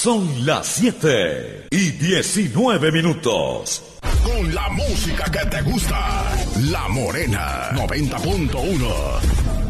Son las 7:19. Con la música que te gusta, La Morena 90.1.